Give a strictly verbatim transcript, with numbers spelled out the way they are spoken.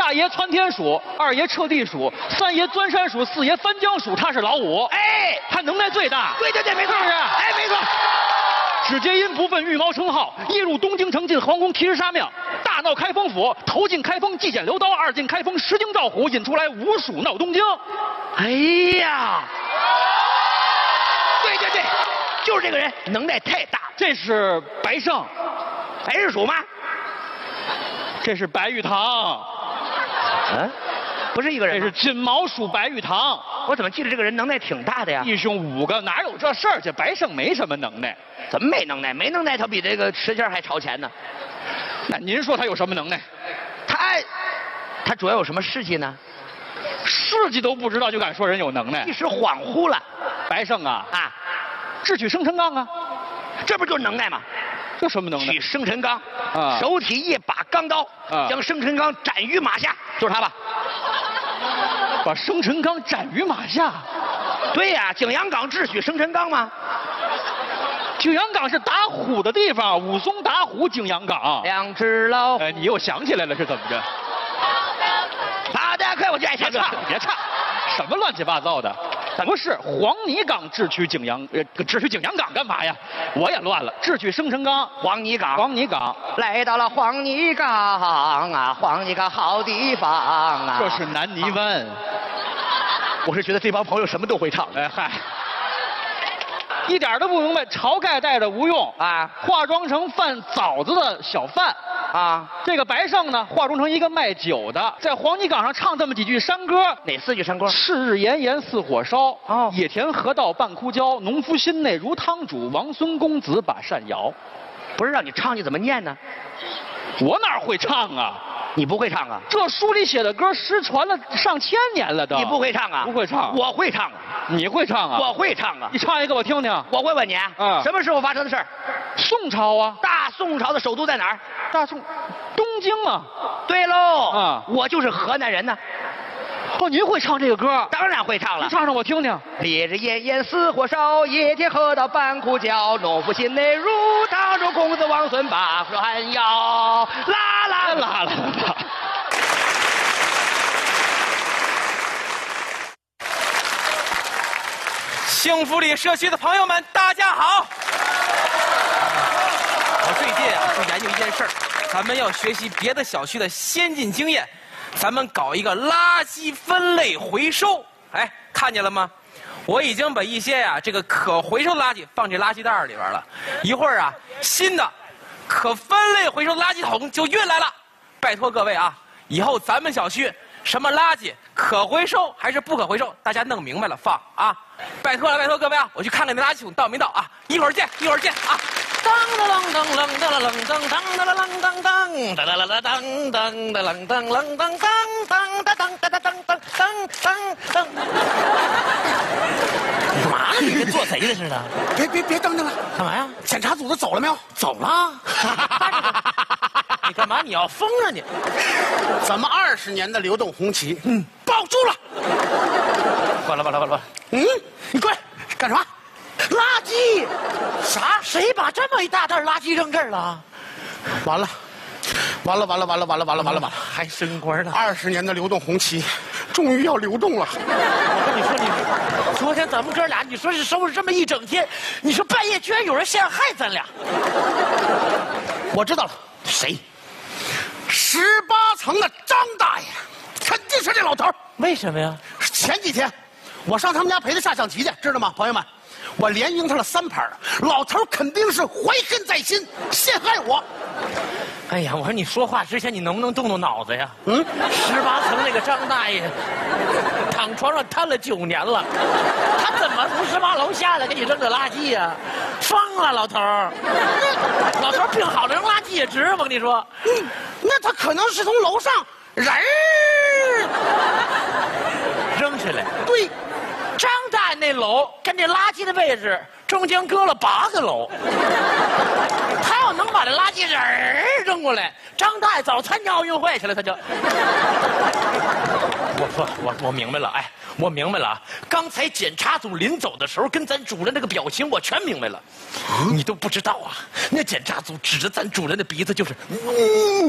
大爷窜天鼠，二爷彻地鼠，三爷钻山鼠，四爷翻江鼠，他是老五。 哎， 他能耐最大。 对对对，没错， 是不是？ 哎，没错。 只接因不忿，御毛称号，一入东京城，进皇宫提示杀命，大闹开封府，头进开封，计剪流刀，二进开封，石惊赵虎，引出来五鼠闹东京。 哎呀，对对对，就是这个人，能耐太大。 这是白胜， 白日鼠吗？ 这是白玉堂。 嗯，不是一个人。 这是金毛鼠白玉堂。 我怎么记得这个人能耐挺大的呀？ 弟兄五个哪有这事儿去？白胜没什么能耐。 怎么没能耐？没能耐，他比这个石谦还超前呢。 那您说他有什么能耐？ 他，他主要有什么事迹呢？ 事迹都不知道就敢说人有能耐？ 一时恍惚了。 白胜啊啊， 智取生辰纲啊， 这不就是能耐吗？ 这什么能耐？ 取生辰纲， 啊， 手提一把钢刀， 啊， 将生辰纲斩于马下，就是他吧？ 把生辰纲斩于马下。 对呀、啊，景阳冈智取生辰纲吗？ 景阳冈是打虎的地方，武松打虎，景阳冈。 两只老虎。 哎，你又想起来了是怎么着？ 好的，快我就爱唱别唱，别唱，什么乱七八糟的？不是黄泥冈智取景阳，呃，智取景阳冈干嘛呀？我也乱了，智取生辰纲， 黄泥冈。 黄泥冈来到了黄泥冈啊，黄泥冈好地方啊。 这是南泥湾。 我是觉得这帮朋友什么都会唱。 哎嗨，一点都不明白。晁盖带着吴用啊， 化妆成贩枣子的小贩啊。 这个白胜呢，化妆成一个卖酒的，在黄泥冈上唱这么几句山歌。 哪四句山歌？ 赤日炎炎似火烧， 哦， 野田河道半枯焦，农夫心内如汤煮，王孙公子把扇摇。 不是让你唱，你怎么念呢？ 我哪会唱啊？ 你不会唱啊？ 这书里写的歌失传了上千年了都。 你不会唱啊？ 不会唱。 我会唱啊。 你会唱啊？ 我会唱啊。 你唱一个我听听。 我问问你，嗯，什么时候发生的事儿？ 宋朝啊。 大宋朝的首都在哪儿？ 大宋，东京啊。 对喽。 啊， 我就是河南人呢。 哦，您会唱这个歌？ 当然会唱了。 你唱唱我听听。 烈日炎炎似火烧，野田河道半枯焦，农夫心内如汤煮，公子王孙把扇摇。啦啦啦啦啦。 幸福里社区的朋友们，大家好！我最近啊，就研究一件事儿，咱们要学习别的小区的先进经验，咱们搞一个垃圾分类回收。哎，看见了吗？我已经把一些呀、啊、这个可回收的垃圾放这垃圾袋里边了，一会儿啊，新的可分类回收的垃圾桶就运来了。拜托各位啊，以后咱们小区什么垃圾可回收还是不可回收，大家弄明白了放啊！拜托了，拜托各位啊！我去看看那垃圾桶到没到啊！一会儿见，一会儿见啊！当当啷当啷当啷当当当啷当当当啦啦当当当啷当啷当当当当当当当当当当。你干嘛呢？你跟做贼的似的！ 别别别等等了， 干嘛呀？ 检查组的走了没有？ 走了。你干嘛？你要疯啊你！ 咱们二十年的流动红旗，嗯，保住了。 完了完了完了！ 嗯，你过来干什么？ 垃圾？啥？谁把这么一大袋垃圾扔这儿了？ 完了，完了完了完了完了完了完了完了！ 还升官了！ 二十年的流动红旗，终于要流动了。 我跟你说，你昨天咱们哥俩，你说是收拾这么一整天，你说半夜居然有人陷害咱俩。 我知道了， 谁？ 十八层的张大爷，肯定是这老头。 为什么呀？ 前几天我上他们家陪他下象棋去，知道吗，朋友们？我连赢他了三盘，老头肯定是怀恨在心，陷害我。 哎呀，我说你说话之前你能不能动动脑子呀？ 嗯， 十八层那个张大爷躺床上瘫了九年了，他怎么从十八楼下来给你扔这垃圾呀？疯了，老头儿！老头儿病好了扔垃圾也值，我跟你说。 嗯，那他可能是从楼上人儿扔下来。 对。 张大爷那楼跟这垃圾的位置中间隔了八个楼，他要能把这垃圾人儿扔过来，张大爷早参加奥运会去了，他就。我说我我明白了，哎，我明白了啊！刚才检查组临走的时候跟咱主任那个表情，我全明白了。你都不知道啊，那检查组指着咱主任的鼻子就是。嗯